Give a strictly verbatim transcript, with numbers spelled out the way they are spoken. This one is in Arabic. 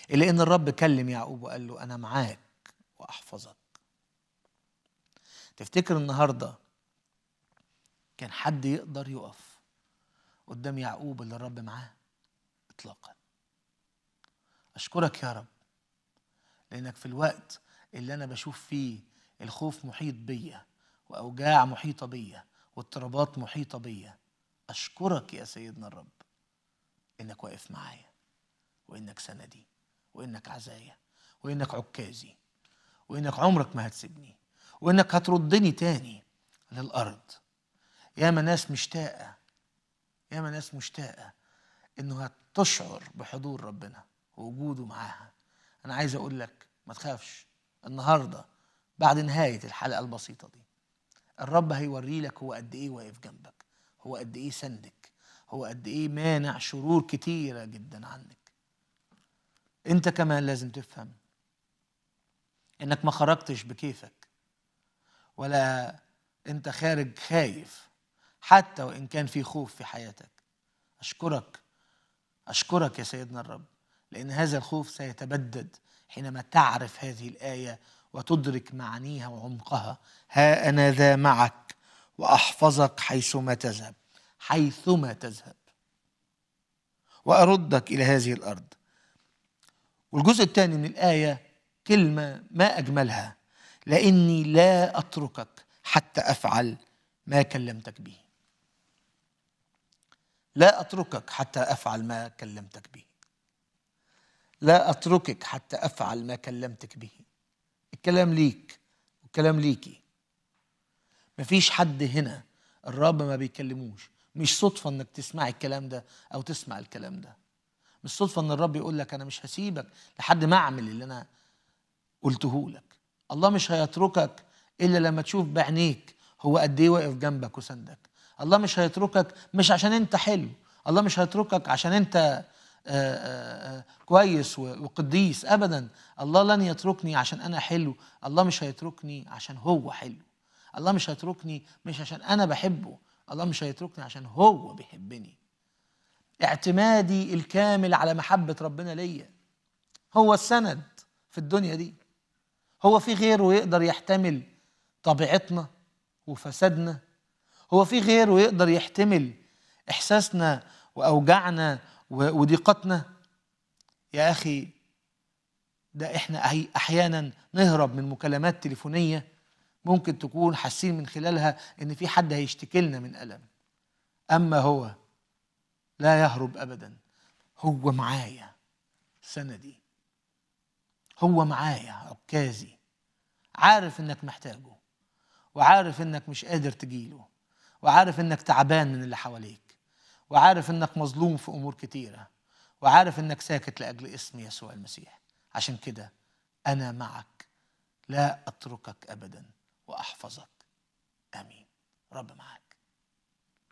إلا إن الرب كلم يعقوب وقال له أنا معاك وأحفظك. تفتكر النهاردة كان حد يقدر يقف قدام يعقوب اللي الرب معاه؟ إطلاقا. أشكرك يا رب لأنك في الوقت اللي أنا بشوف فيه الخوف محيط بيا وأوجاع محيطة بيا واضطرابات محيطة بيا، أشكرك يا سيدنا الرب إنك واقف معايا وإنك سندي وإنك عزايا وإنك عكازي وإنك عمرك ما هتسيبني وإنك هتردني تاني للأرض. ياما ناس مشتاقة ياما ناس مشتاقة إنه هتشعر بحضور ربنا ووجوده معاها. أنا عايز أقول لك ما تخافش، النهاردة بعد نهاية الحلقة البسيطة دي الرب هيوري لك هو قد إيه واقف جنبك، هو قد إيه سندك، هو قد إيه مانع شرور كتيرة جدا عنك. أنت كمان لازم تفهم إنك ما خرجتش بكيفك ولا أنت خارج خايف حتى وإن كان في خوف في حياتك. أشكرك أشكرك يا سيدنا الرب لأن هذا الخوف سيتبدد حينما تعرف هذه الآية وتدرك معانيها وعمقها. ها أنا ذا معك وأحفظك حيثما تذهب حيثما تذهب وأردك إلى هذه الأرض. والجزء الثاني من الآية كلمة ما أجملها، لأني لا أتركك حتى أفعل ما كلمتك به. لا أتركك حتى أفعل ما كلمتك به. لا أتركك حتى أفعل ما كلمتك به. الكلام ليك والكلام ليكي. مفيش حد هنا الرب ما بيكلموش. مش صدفة انك تسمع الكلام ده او تسمع الكلام ده. مش صدفة ان الرب يقول لك انا مش هسيبك لحد ما اعمل اللي انا قلته لك. الله مش هيتركك الا لما تشوف بعينيك هو قد ايه واقف جنبك وسندك. الله مش هيتركك مش عشان انت حلو. الله مش هيتركك عشان انت آآ آآ كويس وقديس ابدا. الله لن يتركني عشان انا حلو. الله مش هيتركني عشان هو حلو. الله مش هيتركني مش عشان انا بحبه. الله مش هيتركني عشان هو بيحبني. اعتمادي الكامل على محبة ربنا ليا هو السند في الدنيا دي. هو في غيره يقدر يحتمل طبيعتنا وفسادنا؟ هو في غيره يقدر يحتمل إحساسنا وأوجعنا وضيقتنا؟ يا أخي ده إحنا أحيانا نهرب من مكالمات تليفونية ممكن تكون حاسين من خلالها إن في حد هيشتكي لنا من ألم. أما هو لا يهرب أبدا. هو معايا سندي. هو معايا عكازي. عارف إنك محتاجه وعارف إنك مش قادر تجيله وعارف إنك تعبان من اللي حواليك وعارف إنك مظلوم في أمور كتيرة وعارف إنك ساكت لأجل اسم يسوع المسيح. عشان كده أنا معك لا أتركك أبدا وأحفظك. آمين. رب معك.